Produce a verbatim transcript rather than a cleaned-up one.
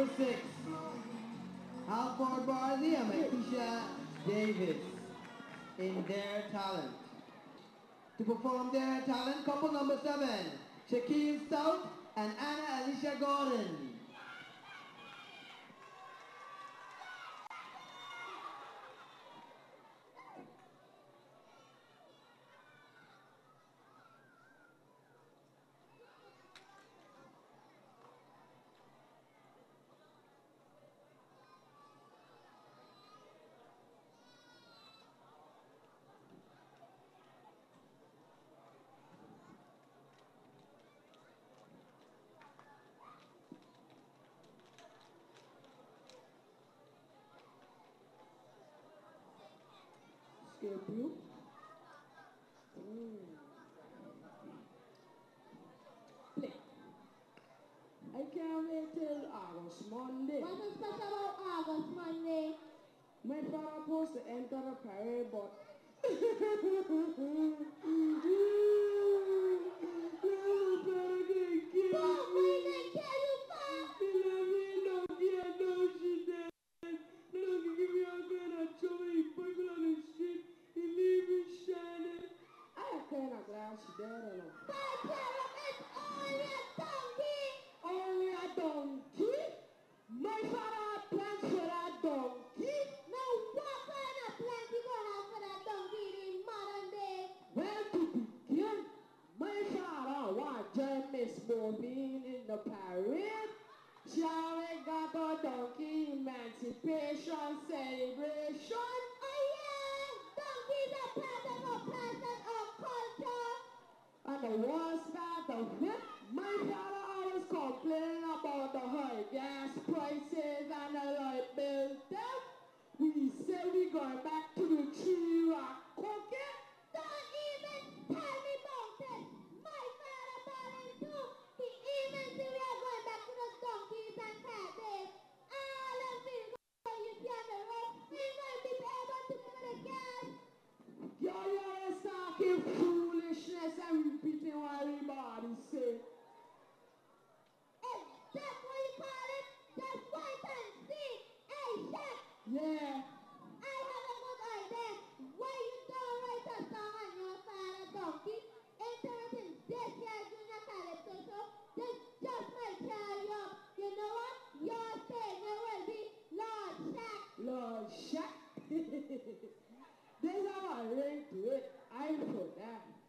number six, Alford Barley and Makisha Davis in Their Talent. To perform Their Talent, couple number seven, Shaquille Stout and Anna Alicia Gordon. Escape you. Mm. Play. I can't wait till August Monday. What's so special about August Monday? My father supposed to enter the parade, but she dead or no? But it's only a donkey! Only a donkey? My father had plans for that donkey? Now what kind of plans you gonna have for that donkey in modern day? Well, to begin, my father want to join Miss Bobine in the parade. She already got a donkey emancipation celebration. Oh yeah! Donkeys are part of our past and our culture! And the worst part of it, my father always complaining about the high gas prices and the light bill them. We say we going back to the tree rock cooking. Don't even tell me about it! My father falling too! He even said we are going back to the donkeys and cat days. All of these when you see on the road, we're going to be able to put the gas. Y'all always talking foolishness and repeating what everybody say. Is that what you call it? Just wait and see. Hey, Chef! Yeah. I have a good idea. Why you don't write a song on your father donkey? Interesting this year Junior Calypso show. This just might cheer you up. You know what? Your singer will be Lord Shack. Lord Shack. There's a ring to it. I for that.